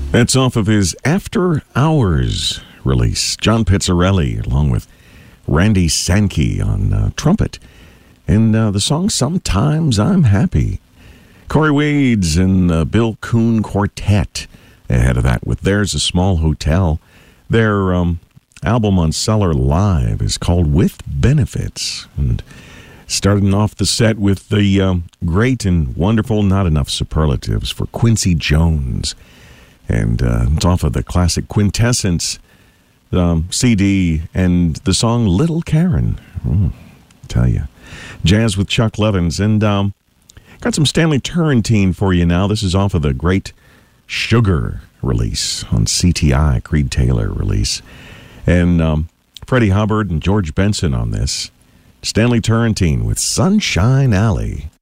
That's off of his After Hours release. John Pizzarelli, along with Randy Sankey on trumpet. And the song Sometimes I'm Happy. Corey Weeds and Bill Coon Quartet ahead of that with There's a Small Hotel. Their album on Cellar Live is called With Benefits. And starting off the set with the great and wonderful, not enough superlatives for Quincy Jones. And it's off of the classic Quintessence CD and the song Little Karen. I tell you. Jazz with Chuck Levins. And got some Stanley Turrentine for you now. This is off of the great Sugar release on CTI, Creed Taylor release. And Freddie Hubbard and George Benson on this. Stanley Turrentine with Sunshine Alley.